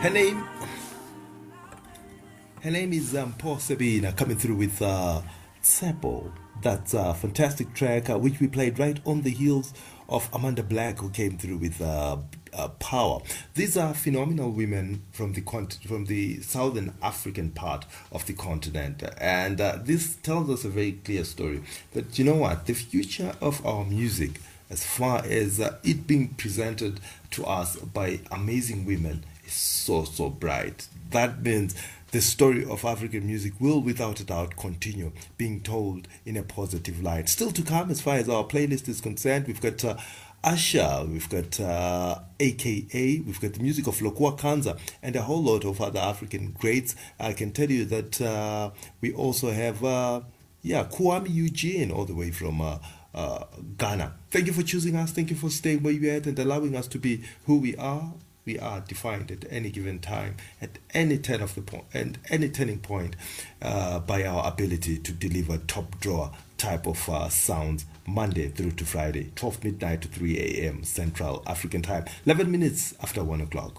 Her name, her name is Paul Sabina, coming through with Tsepo. That's a fantastic track which we played right on the heels of Amanda Black, who came through with Power. These are phenomenal women from the southern African part of the continent, and this tells us a very clear story that, you know what, the future of our music, as far as it being presented to us by amazing women, is so bright. That means the story of African music will without a doubt continue being told in a positive light. Still to come, as far as our playlist is concerned, we've got Asha, we've got AKA, we've got the music of Lokua Kanza, and a whole lot of other African greats. I can tell you that we also have Kwame Eugene, all the way from Ghana. Thank you for choosing us. Thank you for staying where you're at and allowing us to be who we are. We are defined at any given time, at any turn of the point, and any turning point, by our ability to deliver top drawer type of sounds, Monday through to Friday, 12 midnight to 3 a.m. Central African Time, 11 minutes after 1 o'clock.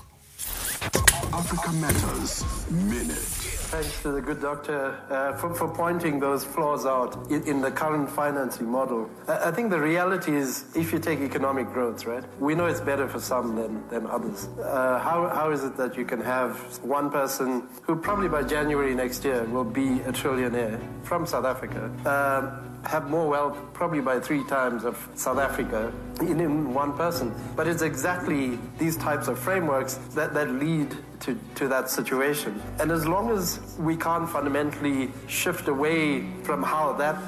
Africa Matters Minute. Thanks to the good doctor for pointing those flaws out in the current financing model. I think the reality is, if you take economic growth, right, we know it's better for some than others. How is it that you can have one person who probably by January next year will be a trillionaire from South Africa, have more wealth probably by 3 times of South Africa in one person? But it's exactly these types of frameworks that lead to that situation. And as long as we can't fundamentally shift away from how that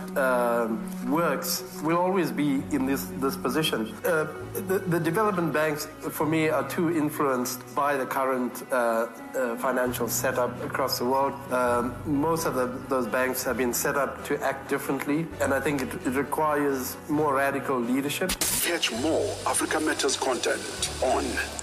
works, we'll always be in this position. The development banks, for me, are too influenced by the current financial setup across the world. Most of those banks have been set up to act differently, and I think it requires more radical leadership. Catch more Africa Matters content on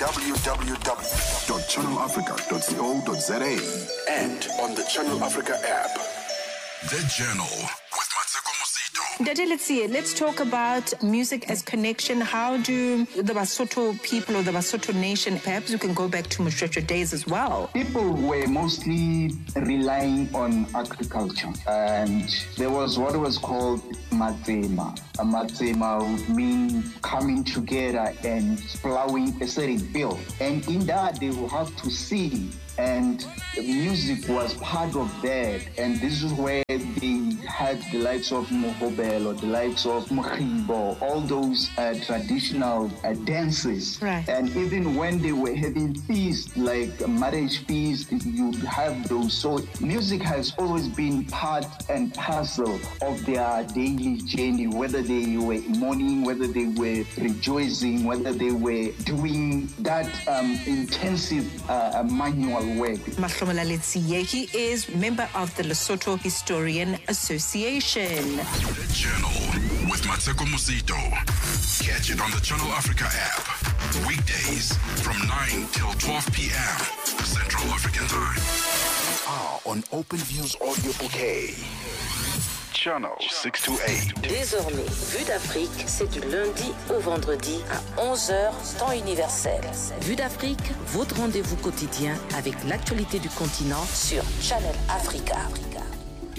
www.channelafrica.co.za and on the Channel Africa app. The Journal with Mateko Mosito. Dade, let's talk about music as connection. How do the Basotho people or the Basotho nation, perhaps you can go back to Moshoeshoe days as well. People were mostly relying on agriculture, and there was what was called Matsema. A Matsema would mean coming together and plowing a certain field. And in that, they will have to sing, and music was part of that. And this is where they had the likes of Mohobelo, the likes of Mokhibo, all those traditional dances. Right. And even when they were having feasts, like marriage feasts, you'd have those. So music has always been part and parcel of their daily journey, whether they were mourning, whether they were rejoicing, whether they were doing that intensive manual work. Mahlomola Letsiye, he is member of the Lesotho Historian Association. The Journal with Mateko Mosito. Catch it on the Channel Africa app. Weekdays from 9 till 12 p.m. Central African Time. On Open Views Audio Bouquet. Channel 628. Désormais, Vue d'Afrique, c'est du lundi au vendredi à 11h, temps universel. Vue d'Afrique, votre rendez-vous quotidien avec l'actualité du continent sur Channel Africa.